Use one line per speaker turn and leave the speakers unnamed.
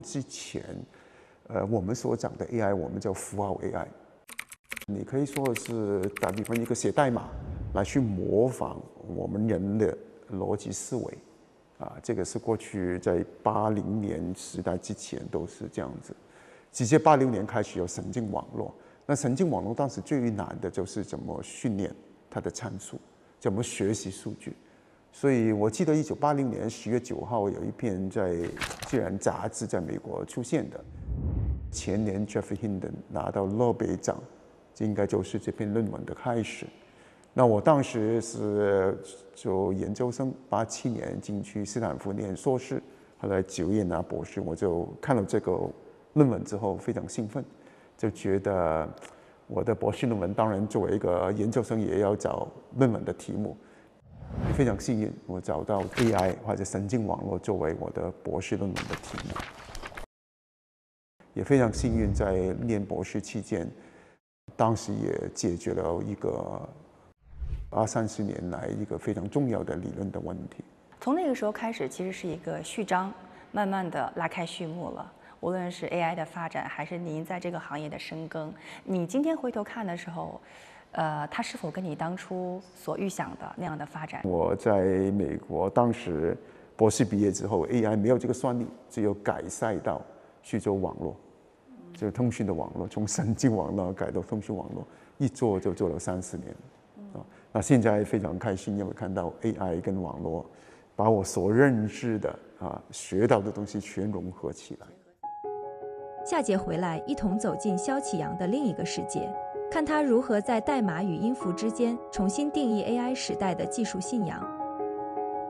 之前，我们所讲的 AI，我们叫符号 AI。你可以说是打比方一个写代码来去模仿我们人的逻辑思维，这个是过去在80年时代之前都是这样子。直接86年开始有神经网络，那神经网络当时最难的就是怎么训练它的参数，怎么学习数据。所以我记得1980年10月9号有一篇在《自然》杂志在美国出现的，前年 Geoffrey Hinton 拿到诺贝尔奖，这应该就是这篇论文的开始。那我当时是做研究生，87年进去斯坦福念硕士，后来9月拿博士，我就看了这个论文之后非常兴奋，就觉得我的博士论文当然作为一个研究生也要找论文的题目。非常幸运，我找到 AI 或者神经网络作为我的博士论文的题目。也非常幸运，在念博士期间，当时也解决了一个20-30年来一个非常重要的理论的问题。
从那个时候开始，其实是一个序章，慢慢的拉开序幕了。无论是 AI 的发展，还是您在这个行业的深耕，你今天回头看的时候，它是否跟你当初所预想的那样的发展？
我在美国当时博士毕业之后 ，AI 没有这个算力，只有改赛道去做网络，就是通讯的网络，从神经网络改到通讯网络，一做就做了30年。那现在非常开心，因为看到 AI 跟网络把我所认知的学到的东西全融合起来。
下节回来一同走进萧启扬的另一个世界，看他如何在代码与音符之间重新定义 AI 时代的技术信仰。